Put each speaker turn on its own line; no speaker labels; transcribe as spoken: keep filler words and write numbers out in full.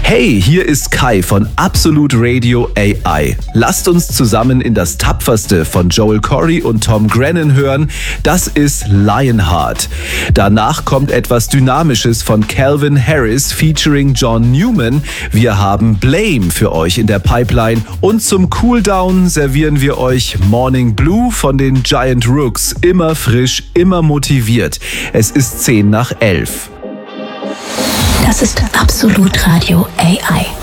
Hey, hier ist Kai von Absolute Radio A I. Lasst uns zusammen in das Tapferste von Joel Corry und Tom Grennan hören. Das ist Lionheart. Danach kommt etwas Dynamisches von Calvin Harris featuring John Newman. Wir haben Blame für euch in der Pipeline und zum Cooldown servieren wir euch Morning Blue von den Giant Rooks. Immer frisch, immer motiviert. Es ist zehn nach elf.
Das ist Absolute Radio A I.